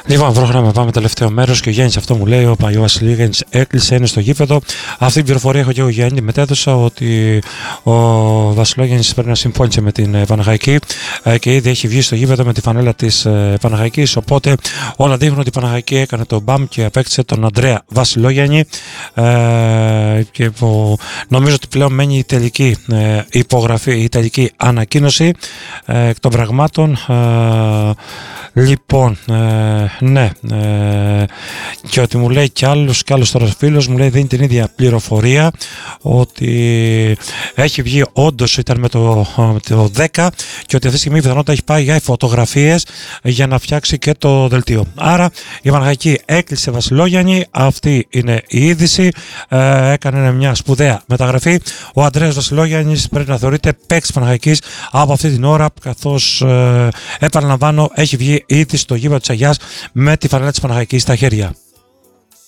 Λοιπόν, πρόγραμμα, πάμε τελευταίο μέρος και ο Γιάννης αυτό μου λέει: ο Βασιλόγιαννης έκλεισε, είναι στο γήπεδο. Αυτή την πληροφορία έχω και εγώ, Γιάννη, μετέδωσα ότι ο Βασιλόγιαννης πρέπει να συμφώνησε με την Παναχαϊκή και ήδη έχει βγει στο γήπεδο με τη φανέλα της Παναχαϊκής. Οπότε όλα δείχνουν ότι η Παναχαϊκή έκανε τον μπαμ και απέκτησε τον Ανδρέα Βασιλόγιαννη. Και νομίζω ότι πλέον μένει η τελική υπογραφή, η τελική ανακοίνωση εκ των πραγμάτων. Λοιπόν, ναι, και ότι μου λέει κι άλλος τώρα φίλος μου λέει δίνει την ίδια πληροφορία ότι έχει βγει, όντως ήταν με το 10 και ότι αυτή τη στιγμή πιθανότητα έχει πάει για φωτογραφίες για να φτιάξει και το δελτίο. Άρα η Παναχαϊκή έκλεισε Βασιλόγιαννη, αυτή είναι η είδηση, έκανε μια σπουδαία μεταγραφή. Ο Ανδρέας Βασιλόγιαννης πρέπει να θεωρείται παίκτης Παναχαϊκής από αυτή την ώρα, καθώς επαναλαμβάνω έχει βγει ήδη στο γήπεδο της Αγιάς με τη φανέλα της Παναχαϊκής στα χέρια.